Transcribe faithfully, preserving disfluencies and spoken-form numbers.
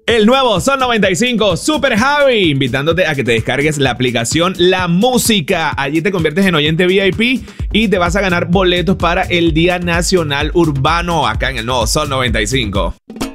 El nuevo Sol noventa y cinco Super Javi, invitándote a que te descargues la aplicación La Música. Allí te conviertes en oyente V I P y te vas a ganar boletos para el Día Nacional Urbano acá en el nuevo Sol noventa y cinco.